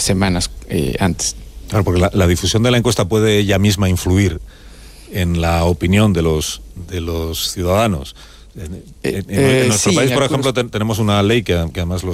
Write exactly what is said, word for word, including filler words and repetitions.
semanas eh, antes. Claro, porque la, la difusión de la encuesta puede ella misma influir en la opinión de los, de los ciudadanos. En, en, eh, en nuestro sí, país, por algunos... ejemplo, ten, tenemos una ley que, que además los